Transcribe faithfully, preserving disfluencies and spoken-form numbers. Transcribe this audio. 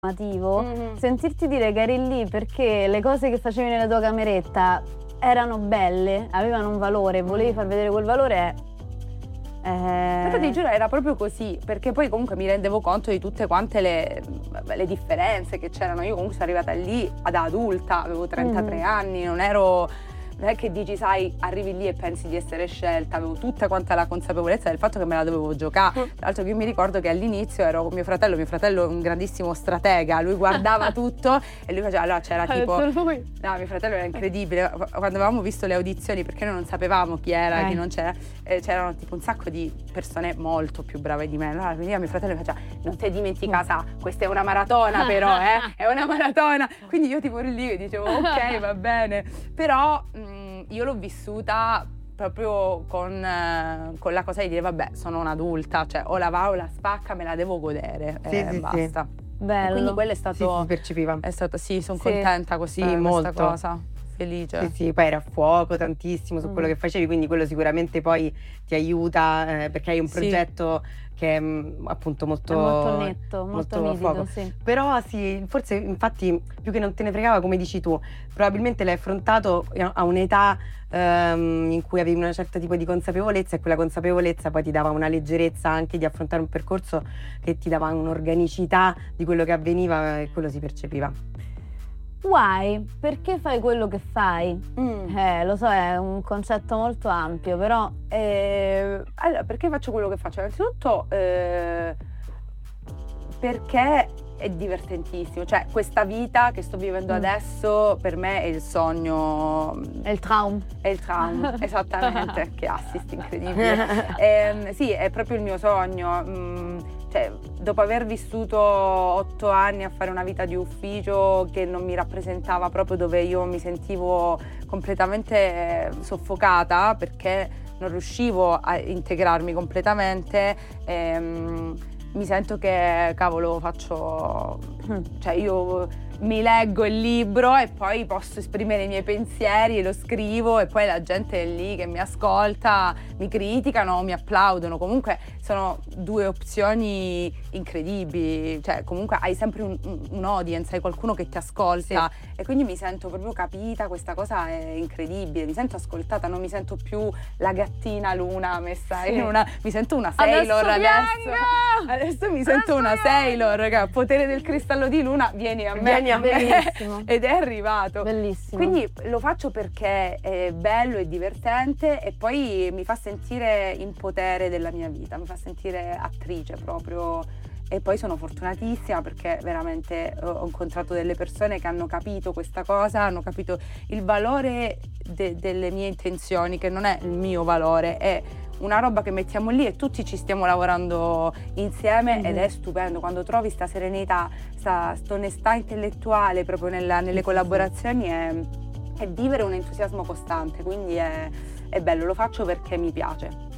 Motivo, Mh-mh. sentirti dire che eri lì perché le cose che facevi nella tua cameretta erano belle, avevano un valore, volevi far vedere quel valore. Eh... Però ti giuro era proprio così, perché poi comunque mi rendevo conto di tutte quante le, le differenze che c'erano. Io comunque sono arrivata lì da adulta, avevo trentatré Mm. anni, non ero... Non è che dici, sai, arrivi lì e pensi di essere scelta, avevo tutta quanta la consapevolezza del fatto che me la dovevo giocare. Tra l'altro che io mi ricordo che all'inizio ero con mio fratello, mio fratello è un grandissimo stratega, lui guardava tutto e lui faceva, allora c'era tipo... No, mio fratello era incredibile, quando avevamo visto le audizioni, perché noi non sapevamo chi era, eh. chi non c'era, eh, c'erano tipo un sacco di persone molto più brave di me. Allora veniva mio fratello e faceva, non ti dimentica, sa, questa è una maratona però, eh, è una maratona. Quindi io tipo ero lì e dicevo, ok, va bene, però... Mh, io l'ho vissuta proprio con, eh, con la cosa di dire vabbè sono un'adulta, cioè o la va o la spacca, me la devo godere sì, e sì, basta. Sì. Bello. E quindi quello è stato... Sì, si percepiva. È stato, sì, sono sì. contenta così, Sì, molto. questa cosa, felice. Sì, sì, poi era a fuoco tantissimo su Mm. quello che facevi, quindi quello sicuramente poi ti aiuta, eh, perché hai un Sì. progetto che è mh, appunto molto, È molto netto, molto, molto nitido, fuoco. sì. Però sì, forse infatti più che non te ne fregava, come dici tu, probabilmente l'hai affrontato a un'età ehm, in cui avevi un certo tipo di consapevolezza, e quella consapevolezza poi ti dava una leggerezza anche di affrontare un percorso che ti dava un'organicità di quello che avveniva, e quello si percepiva. Why? Perché fai quello che fai? Mm. Eh, lo so, è un concetto molto ampio, però... Eh, allora, perché faccio quello che faccio? Innanzitutto eh, perché è divertentissimo, cioè questa vita che sto vivendo Mm. adesso per me è il sogno, È il traum. è il traum, esattamente, che assist incredibile. Eh, sì, è proprio il mio sogno. Mm, cioè, dopo aver vissuto otto anni a fare una vita di ufficio che non mi rappresentava proprio, dove io mi sentivo completamente soffocata perché non riuscivo a integrarmi completamente, ehm, mi sento che, cavolo, faccio... cioè io mi leggo il libro e poi posso esprimere i miei pensieri e lo scrivo e poi la gente è lì che mi ascolta, mi criticano o mi applaudono. Comunque sono due opzioni incredibili, cioè comunque hai sempre un, un audience, hai qualcuno che ti ascolta, sì. E quindi mi sento proprio capita, questa cosa è incredibile, mi sento ascoltata, non mi sento più la gattina Luna messa sì. in una... mi sento una Sailor adesso, adesso, adesso mi sento una Sailor, che ha potere del cristallo di Luna, vieni a me. Vieni a me. Bellissimo. Ed è arrivato. Bellissimo. Quindi lo faccio perché è bello e divertente e poi mi fa sentire in potere della mia vita, mi fa sentire attrice proprio. E poi sono fortunatissima perché veramente ho incontrato delle persone che hanno capito questa cosa, hanno capito il valore de- delle mie intenzioni, che non è il mio valore, è una roba che mettiamo lì e tutti ci stiamo lavorando insieme, mm-hmm. Ed è stupendo quando trovi sta serenità, sta onestà intellettuale proprio nella, nelle sì, collaborazioni, sì. È, è vivere un entusiasmo costante, quindi è, è bello, lo faccio perché mi piace.